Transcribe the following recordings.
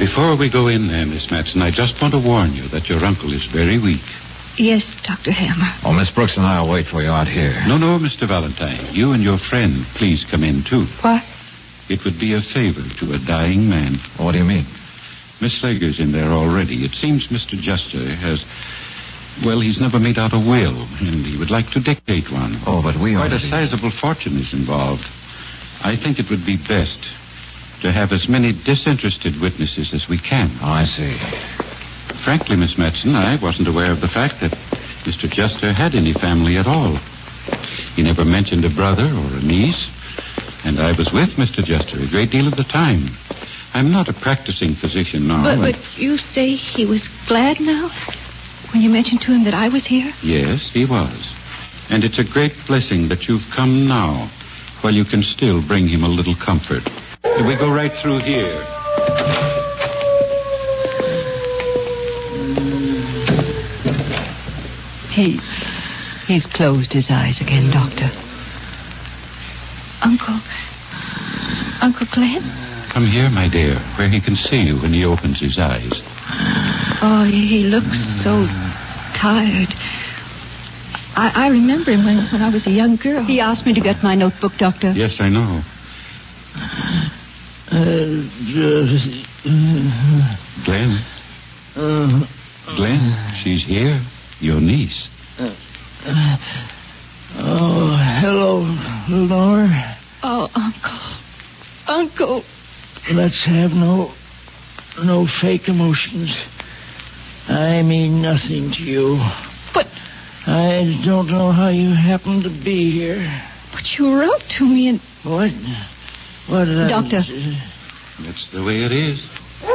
Before we go in there, Miss Matson, I just want to warn you that your uncle is very weak. Yes, Dr. Hammer. Oh, Miss Brooks and I will wait for you out here. No, Mr. Valentine. You and your friend, please come in, too. What? It would be a favor to a dying man. What do you mean? Miss Slager's in there already. It seems Mr. Juster has... Well, he's never made out a will, and he would like to dictate one. Oh, but we Quite already... a sizable fortune is involved. I think it would be best to have as many disinterested witnesses as we can. Oh, I see. Frankly, Miss Matson, I wasn't aware of the fact that Mr. Juster had any family at all. He never mentioned a brother or a niece, and I was with Mr. Juster a great deal of the time. I'm not a practicing physician now. But you say he was glad now? When you mentioned to him that I was here? Yes, he was. And it's a great blessing that you've come now, while you can still bring him a little comfort. We go right through here. He's closed his eyes again, Doctor. Uncle Glenn? Come here, my dear, where he can see you when he opens his eyes. Oh, he looks so tired. I remember him when I was a young girl. He asked me to get my notebook, Doctor. Yes, I know. Glenn? Glenn, she's here. Your niece. Oh, hello, Lenore. Oh, Uncle. Let's have no fake emotions. I mean nothing to you. But... I don't know how you happen to be here. But you wrote to me and... What? What did Doctor. That's the way it is.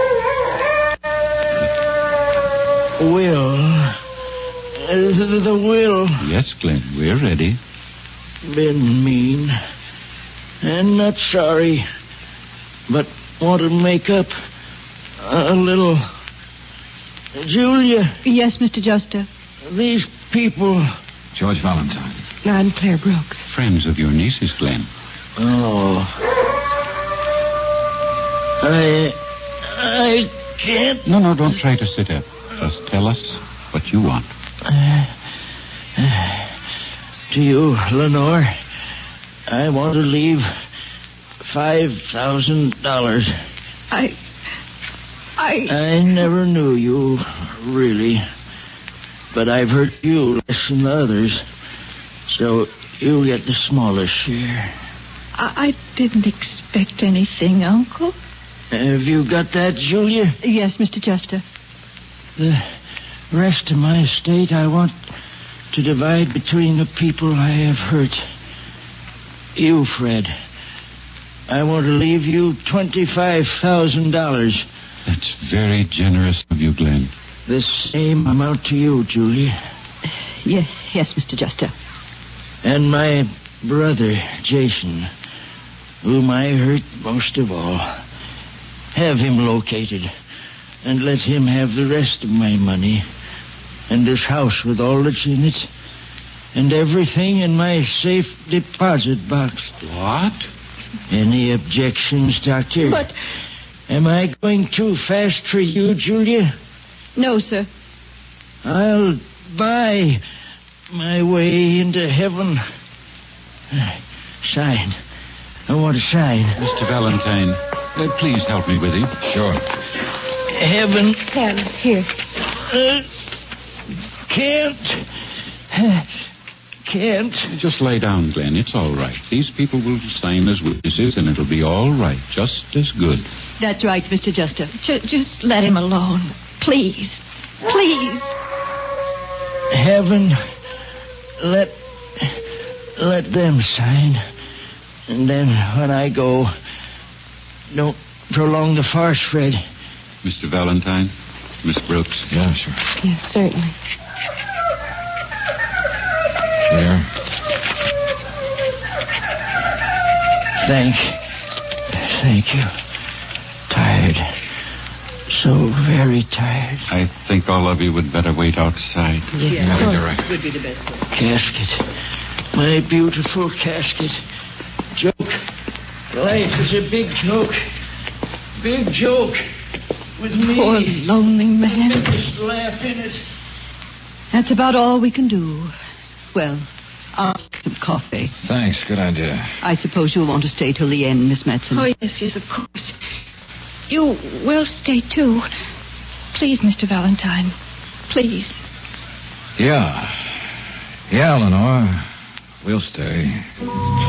Will. The will. Yes, Glenn, we're ready. Been mean. And not sorry. But want to make up a little. Julia. Yes, Mr. Juster. These people. George Valentine. I'm Claire Brooks. Friends of your niece's, Glenn. Oh. I can't. No, don't try to sit up. Just tell us what you want. To you, Lenore, I want to leave $5,000. I never knew you, really. But I've hurt you less than the others. So you get the smallest share. I didn't expect anything, Uncle. Have you got that, Julia? Yes, Mr. Juster. The rest of my estate I want to divide between the people I have hurt. You, Fred. I want to leave you $25,000. That's very generous of you, Glenn. The same amount to you, Julia. Yes, Mr. Juster. And my brother, Jason, whom I hurt most of all. Have him located, and let him have the rest of my money, and this house with all that's in it, and everything in my safe deposit box. What? Any objections, Doctor? But... Am I going too fast for you, Julia? No, sir. I'll buy my way into heaven. Sign. I want to sign. Mr. Valentine, please help me with him. Sure. Heaven. Here. Can't. Just lay down, Glenn. It's all right. These people will sign as witnesses, and it'll be all right. Just as good. That's right, Mr. Juster. Just let him alone. Please. Heaven, let them sign. And then when I go, don't prolong the farce, Fred. Mr. Valentine, Miss Brooks. Yeah, sure. Yes, certainly. Here. Thank you. Tired. So very tired. I think all of you would better wait outside. Yes, Yeah, you're right. Would be the best. Casket. My beautiful casket. Joke. Life is a big joke. Big joke. with me. Poor lonely man. Just laugh in it. That's about all we can do. Well, I'll make some coffee. Thanks, good idea. I suppose you'll want to stay till the end, Miss Madsen. Oh, yes, of course. You will stay, too. Please, Mr. Valentine. Please. Yeah, Eleanor. We'll stay.